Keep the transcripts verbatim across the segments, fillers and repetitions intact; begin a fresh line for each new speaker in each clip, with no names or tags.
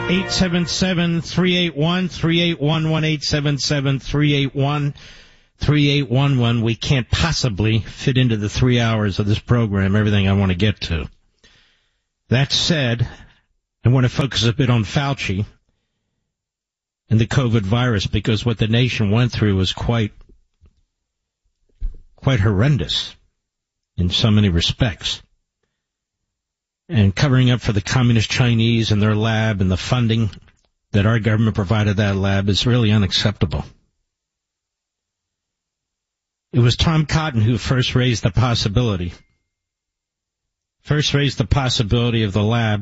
eight seven seven, three eight one, three eight one one, eight seven seven, three eight one, three eight one one. We can't possibly fit into the three hours of this program everything I want to get to. That said, I want to focus a bit on Fauci and the COVID virus, because what the nation went through was quite, quite horrendous in so many respects. And covering up for the communist Chinese and their lab and the funding that our government provided that lab is really unacceptable. It was Tom Cotton who first raised the possibility, first raised the possibility of the lab.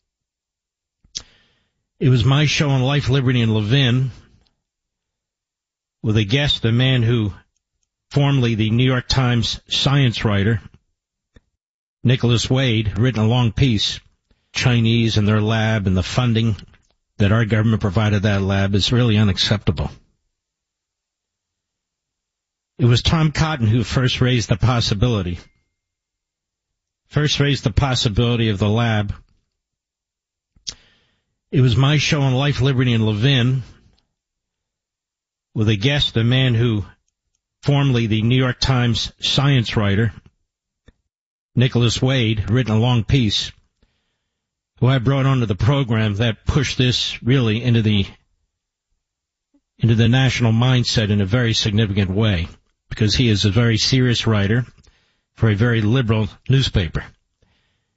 It was my show on Life, Liberty, and Levin with a guest, a man who, formerly the New York Times science writer, Nicholas Wade, written a long piece, Chinese and their lab and the funding that our government provided that lab is really unacceptable. It was Tom Cotton who first raised the possibility, first raised the possibility of the lab. It was my show on Life, Liberty, and Levin with a guest, a man who, formerly the New York Times science writer, Nicholas Wade, written a long piece, who I brought onto the program that pushed this really into the into the national mindset in a very significant way, because he is a very serious writer for a very liberal newspaper.